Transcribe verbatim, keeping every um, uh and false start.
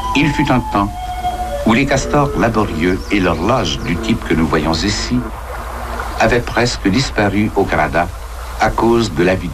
Il fut un temps où les castors laborieux et l'horloge du type que nous voyons ici avaient presque disparu au Canada à cause de la vie